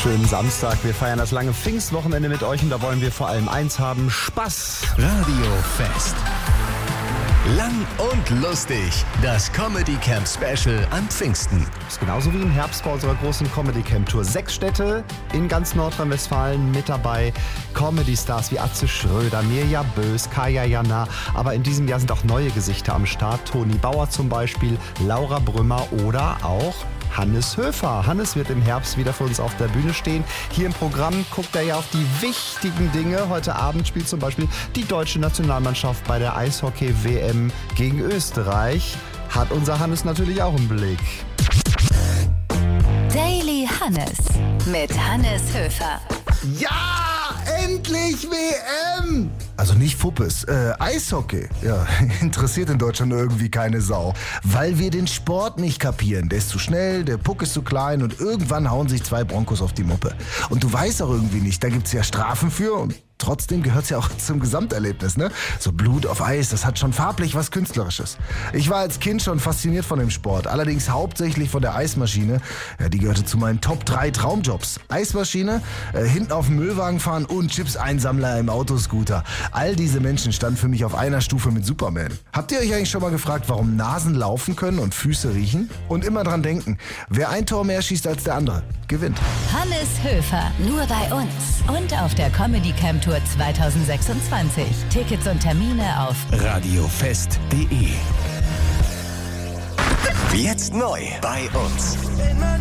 Schönen Samstag. Wir feiern das lange Pfingstwochenende mit euch und da wollen wir vor allem eins haben: Spaß. Radio Fest. Lang und lustig. Das Comedy Camp Special an Pfingsten. Das ist genauso wie im Herbst bei unserer großen Comedy Camp Tour. 6 Städte in ganz Nordrhein-Westfalen mit dabei. Comedy-Stars wie Atze Schröder, Mirja Bös, Kaya Jana. Aber in diesem Jahr sind auch neue Gesichter am Start. Toni Bauer zum Beispiel, Laura Brümmer oder auch Hannes Höfer. Hannes wird im Herbst wieder für uns auf der Bühne stehen. Hier im Programm guckt er ja auf die wichtigen Dinge. Heute Abend spielt zum Beispiel die deutsche Nationalmannschaft bei der Eishockey-WM gegen Österreich. Hat unser Hannes natürlich auch im Blick. Daily Hannes mit Hannes Höfer. Ja, endlich WM! Also nicht Fuppes, Eishockey. Ja, interessiert in Deutschland irgendwie keine Sau. Weil wir den Sport nicht kapieren. Der ist zu schnell, der Puck ist zu klein und irgendwann hauen sich 2 Broncos auf die Muppe. Und du weißt auch irgendwie nicht, da gibt's ja Strafen für und trotzdem gehört's ja auch zum Gesamterlebnis, ne? So Blut auf Eis, das hat schon farblich was Künstlerisches. Ich war als Kind schon fasziniert von dem Sport, allerdings hauptsächlich von der Eismaschine. Ja, die gehörte zu meinen Top 3 Traumjobs. Eismaschine, hinten auf dem Müllwagen fahren und Chips-Einsammler im Autoscooter. All diese Menschen standen für mich auf einer Stufe mit Superman. Habt ihr euch eigentlich schon mal gefragt, warum Nasen laufen können und Füße riechen? Und immer dran denken, wer ein Tor mehr schießt als der andere, gewinnt. Hannes Höfer, nur bei uns und auf der Comedy Camp Tour 2026. Tickets und Termine auf radiofest.de. Jetzt neu bei uns.